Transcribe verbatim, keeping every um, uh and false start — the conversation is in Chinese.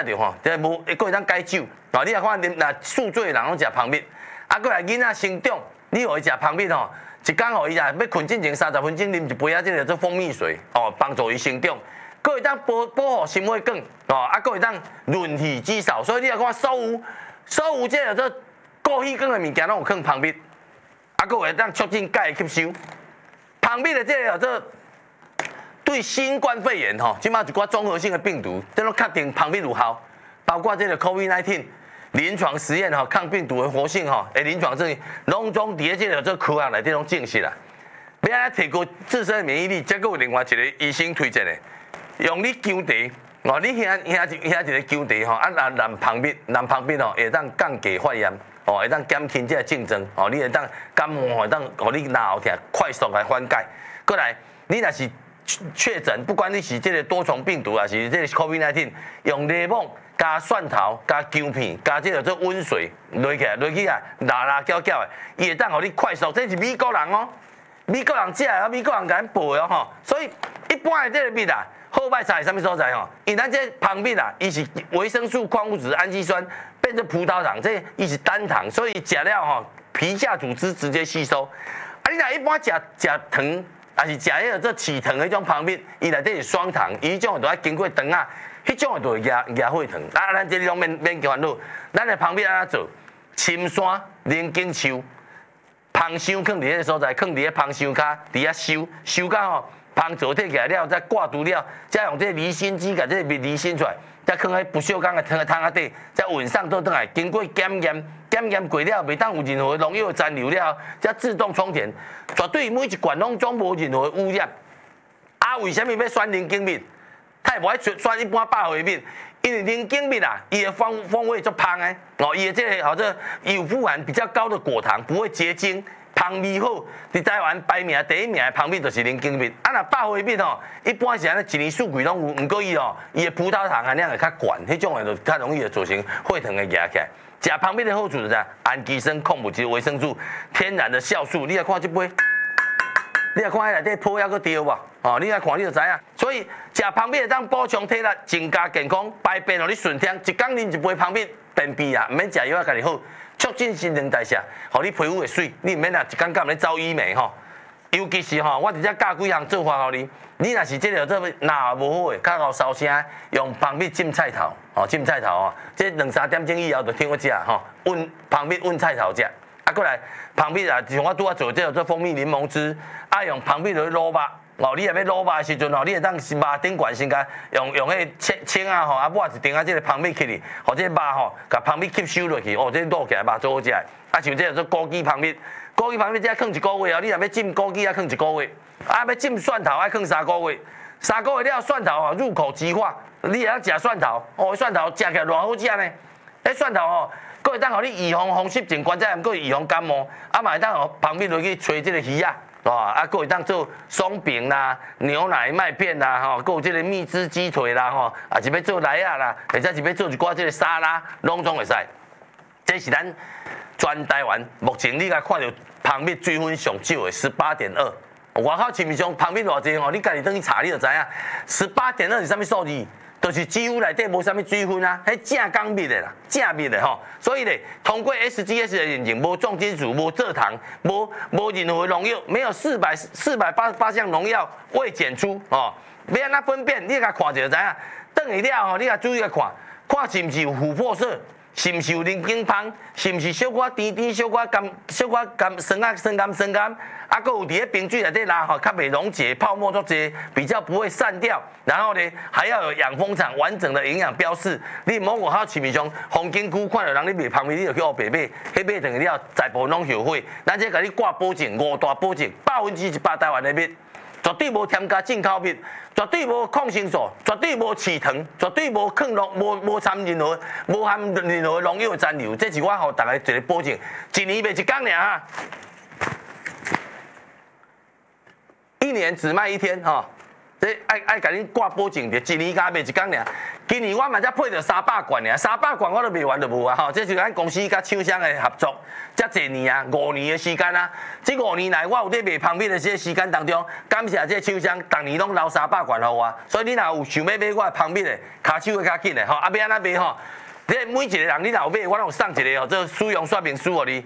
着吼，即无一个会当解酒，哦，你来看啉若宿醉的人拢食蜂蜜，啊，过来囡仔生长，你互伊食蜂蜜吼，一工互伊啊要困之前三十分钟啉一杯啊，即个做蜂蜜水，哦，帮助伊生长，佫会当保保护心血管，哦，啊，佫会当润体肌少，所以你来看所有所有即个做过血管的物件拢有放蜂蜜，啊，佫会当促进钙吸收，蜂蜜的即个做。对新冠肺炎吼，即马一寡综合性的病毒，这拢确定蜂蜜有效，包括这个 COVID 十九 临床实验吼，抗病毒的活性吼，诶，临床证据拢总伫咧这个做科学内底拢证实啦。要安提高自身的免疫力，再有另外一个医生推荐的，用你姜茶哦，你兄兄一兄一个姜茶吼，啊蓝蓝蜂蜜，蓝蜂蜜吼会当降低发炎，哦会当减轻这个竞争，哦你会当感冒会当，互你哪后痛快速来缓解。过来，你若是确诊，不管你是这个多重病毒，还是这个 COVID 十九， 用柠檬加蒜头加姜片加这个做温水落起来，落去啊，辣辣搅搅的，伊会当互你快速。这是美国人哦，美国人食啊，美国人甲咱报哦吼。所以一般的这个蜜啊，好歹在什么所在吼？因咱这蜂蜜啊，伊是维生素、矿物质、氨基酸变成葡萄糖，这伊是单糖，所以食了吼，皮下组织直接吸收。啊，你若一般食食糖。也是食迄个做起糖的迄种蜂蜜，伊内底是双糖，伊迄种就要经过肠啊，迄种就会压压血糖。啊，咱这种免免烦恼，咱的蜂蜜安怎做？深山人经树，芳香放伫迄个所在，放伫迄芳香卡，伫遐收收到吼，芳做摕起来了，再挂除了，再用这个离心机把这个蜜离心出来，再放喺不锈钢的汤汤啊底，再稳上倒转来，经过检验。检验过了，袂当有任何农药残留了，才自动充填，绝对每一罐拢总无任何污染。啊，为什么要选人经蜜？太无爱选一般百合蜜，因为人经蜜啊，伊的风风味足香诶，哦，伊的这个好像有富含比较高的果糖，不会结晶。蜂蜜好，伫台湾排名第一名的蜂蜜就是人经蜜。啊，若百合蜜吼，一般是安尼一年四季拢有，毋过伊哦，伊的葡萄糖含量会较悬，迄种诶就较容易会造成血糖会压起来。食蜂蜜的好处是啥？氨基酸、矿物质、维生素、天然的酵素。你来看这杯，你来看迄内底泡还阁对无？哦，你来看你就知影。所以食蜂蜜会当补充体力，增加健康，排便互你顺畅。一工啉一杯蜂蜜，便秘啊，毋免食药啊，家己好，促进新陈代谢，互你皮肤会水。你毋免啊，一工干咧走医美吼。尤其是吼，我直接教几项做法互你。你若是这个做哪无好诶，较后烧声，用蜂蜜浸菜头，哦，浸菜头哦，这两三点钟以后就听我食吼，温蜂蜜温菜头食。啊，过来蜂蜜啊，像我拄啊做这个做蜂蜜柠檬汁，啊用蜂蜜来卤肉。哦，你若要卤肉的时阵吼，你会当是肉顶悬先甲用用迄青青啊吼，啊抹一丁啊，这个蜂蜜起哩，或者肉吼，甲蜂蜜吸收落去，哦，这卤起来肉最好食。啊，像这个做枸杞蜂蜜。枸杞蜂蜜只放一个月哦，你若要浸枸杞啊，放一个月；啊，要浸蒜头啊，放三个月。三个月了，蒜头啊入口即化，你会当食蒜头，哦，蒜头食起来偌好食呢。迄蒜头哦，佫会当互你预防风湿症、关节炎，佫会预防感冒，啊嘛会当互蜂蜜落去吹这个鱼啊，哦，啊佫会当做松饼啦、牛奶麦片啦，吼，佫有这个蜜汁鸡腿啦，吼，啊是要做来啊啦，或者是要做一寡这个沙拉，拢总会使。这是咱。全台湾目前你甲看到蜂蜜水分上少的十八点二，外口市面上蜂蜜偌济吼，你家己登去查你就知影，十八点二是啥物数字？就是几乎内底无啥物水分啊，迄正港蜜的啦，正蜜的吼。所以咧，通过 S G S 的验证，无重金属、无蔗糖、无无任何农药，没有四百四百八十八项农药未检出哦。要安怎分辨？你甲看一下就知影。等下了吼，你甲注意甲看，看是毋是有琥珀色。是毋是有人经芳？是毋是小可甜甜、小可甘、小可甘酸啊、酸甘酸甘？啊，佫有伫咧冰水内底拉吼，较袂溶解，泡沫足济，比较不会散掉。然后呢，还要有养蜂场完整的营养标示。你莫外口市面上风景区看到人咧卖蜂蜜，你就去黑白买，迄买等于了全部拢后悔。咱这甲你挂保证，五大保证，百分之一百台湾的蜜。绝对无添加进口蜜，绝对无抗生素，绝对无饲糖，绝对无抗农，无无掺任何，无含任何农药残留。这是我互大家一个保证，一年卖一工尔，一年只卖一天哈。 这爱爱甲恁挂保证的，一年甲卖一工尔。今年我嘛才配着三百罐尔，三百罐我都卖完就无啊吼。这是咱公司甲厂商的合作，遮侪年啊，五年的时间啊。这五年来，我有咧卖芳饼的这时间当中，感谢这厂商，逐年拢留三百罐互我。所以你若有想要买我的芳饼的，骹手会较紧的吼。啊，要安怎卖吼？这每一个人你若有买，我拢有送一个哦，这使用说明书互你。